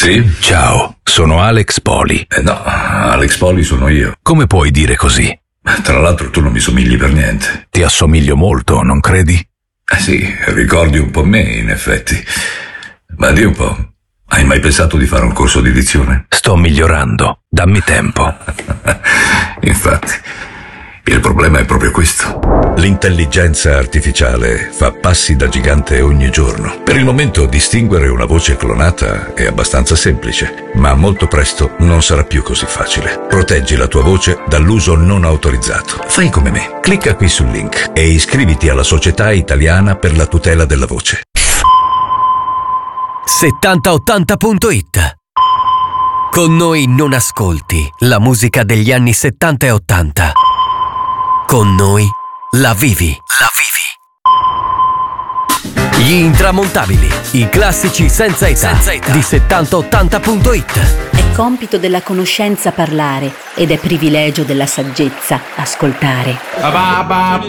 Sì? Ciao, sono Alex Poli. No, Alex Poli sono io. Come puoi dire così? Tra l'altro tu non mi somigli per niente. Ti assomiglio molto, non credi? Sì, ricordi un po' me, in effetti. Ma di un po', hai mai pensato di fare un corso di dizione? Sto migliorando, dammi tempo. Infatti, il problema è proprio questo. L'intelligenza artificiale fa passi da gigante ogni giorno. Per il momento distinguere una voce clonata è abbastanza semplice, ma molto presto non sarà più così facile. Proteggi la tua voce dall'uso non autorizzato. Fai come me. Clicca qui sul link e iscriviti alla Società Italiana per la tutela della voce. 7080.it. Con noi non ascolti la musica degli anni 70 e 80. Con noi la vivi. Gli intramontabili, i classici senza età, di 7080.it. È compito della conoscenza parlare ed è privilegio della saggezza ascoltare.